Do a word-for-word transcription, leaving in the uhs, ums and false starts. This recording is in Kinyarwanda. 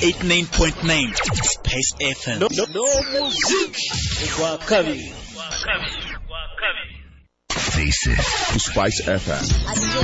eighty-nine point nine Space F M. No, no, no music. Kwa kabiri. This is Spice F M.